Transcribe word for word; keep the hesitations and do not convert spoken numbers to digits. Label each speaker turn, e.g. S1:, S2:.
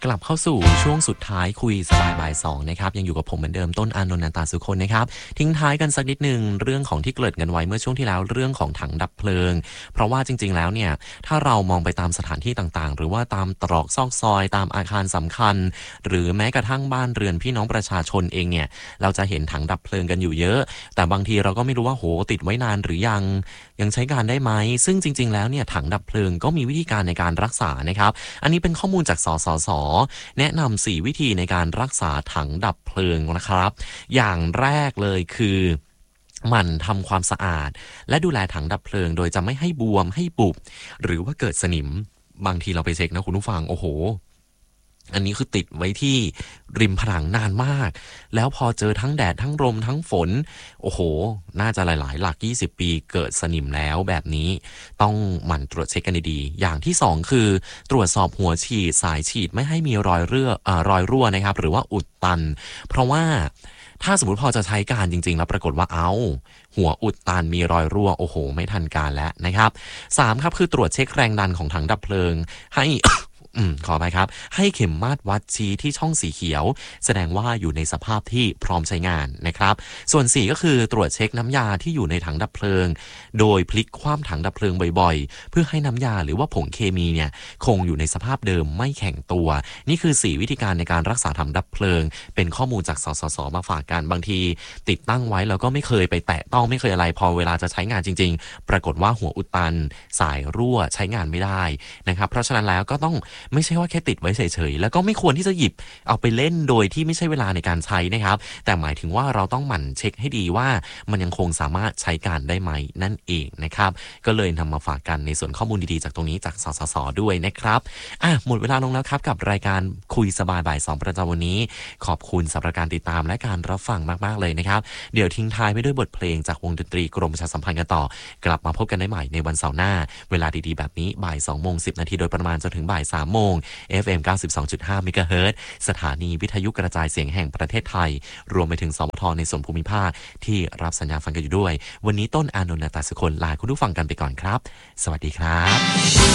S1: กลับเข้าสู่ช่วงสุดท้ายคุยสบายบ่ายสองนะครับยังอยู่กับผมเหมือนเดิมต้นอานนท์ นันตาสุคนนะครับทิ้งท้ายกันสักนิดนึงเรื่องของที่เกริ่นกันไว้เมื่อช่วงที่แล้วเรื่องของถังดับเพลิงเพราะว่าจริงๆแล้วเนี่ยถ้าเรามองไปตามสถานที่ต่างๆหรือว่าตามตรอกซอกซอยตามอาคารสำคัญหรือแม้กระทั่งบ้านเรือนพี่น้องประชาชนเองเนี่ยเราจะเห็นถังดับเพลิงกันอยู่เยอะแต่บางทีเราก็ไม่รู้ว่าโหติดไว้นานหรือยังยังใช้การได้ไหมซึ่งจริงๆแล้วเนี่ยถังดับเพลิงก็มีวิธีการในการรักษานะครับอันนี้เป็นข้อมูลจากสสส.แนะนำสี่วิธีในการรักษาถังดับเพลิงนะครับอย่างแรกเลยคือหมั่นทำความสะอาดและดูแลถังดับเพลิงโดยจะไม่ให้บวมให้ปุบหรือว่าเกิดสนิมบางทีเราไปเช็คนะคุณผู้ฟังโอ้โหอันนี้คือติดไว้ที่ริมผนังนานมากแล้วพอเจอทั้งแดดทั้งลมทั้งฝนโอ้โหน่าจะหลายๆหลักยี่สิบปีเกิดสนิมแล้วแบบนี้ต้องหมั่นตรวจเช็คกันดีๆอย่างที่สองคือตรวจสอบหัวฉีดสายฉีดไม่ให้มีรอยเรื่ออ่ารอยรั่วนะครับหรือว่าอุดตันเพราะว่าถ้าสมมติพอจะใช้การจริงๆแล้วปรากฏว่าเอาหัวอุดตันมีรอยรั่วโอ้โหไม่ทันการแล้วนะครับสามครับคือตรวจเช็คแรงดันของถังดับเพลิงให้ อืมขอไปครับให้เข็มมาตรวัดชี้ที่ช่องสีเขียวแสดงว่าอยู่ในสภาพที่พร้อมใช้งานนะครับส่วนสี่ก็คือตรวจเช็คน้ำยาที่อยู่ในถังดับเพลิงโดยพลิกคว่ำถังดับเพลิงบ่อยๆเพื่อให้น้ำยาหรือว่าผงเคมีเนี่ยคงอยู่ในสภาพเดิมไม่แข็งตัวนี่คือสี่วิธีการในการรักษาถังดับเพลิงเป็นข้อมูลจากสสสมาฝากกันบางทีติดตั้งไว้แล้วก็ไม่เคยไปแตะต้องไม่เคยอะไรพอเวลาจะใช้งานจริงๆปรากฏว่าหัวอุดตันสายรั่วใช้งานไม่ได้นะครับเพราะฉะนั้นแล้วก็ต้องไม่ใช่ว่าแค่ติดไว้เฉยๆแล้วก็ไม่ควรที่จะหยิบเอาไปเล่นโดยที่ไม่ใช่เวลาในการใช้นะครับแต่หมายถึงว่าเราต้องหมั่นเช็คให้ดีว่ามันยังคงสามารถใช้การได้ไหมนั่นเองนะครับก็เลยนำมาฝากกันในส่วนข้อมูลดีๆจากตรงนี้จากสสสด้วยนะครับอ่ะหมดเวลาลงแล้วครับกับรายการคุยสบายบ่ายสองประจำวันนี้ขอบคุณสำหรับการติดตามและการรับฟังมากๆเลยนะครับเดี๋ยวทิ้งท้ายไปด้วยบทเพลงจากวงดนตรีกรมประชาสัมพันธ์กันต่อกลับมาพบกันได้ใหม่ในวันเสาร์หน้าเวลาดีๆแบบนี้บ่ายสองโมงสิบนาทีโดยประมาณจนถึงบ่ายสามโมง เอฟ เอ็ม เก้าสิบสองจุดห้า เมกะเฮิรตซ์สถานีวิทยุกระจายเสียงแห่งประเทศไทยรวมไปถึงสมทในส่วนภูมิภาคที่รับสัญญาณฟังกันอยู่ด้วยวันนี้ต้นอานนท์ นาตาสุคนลาคุณผู้ฟังกันไปก่อนครับสวัสดีครับ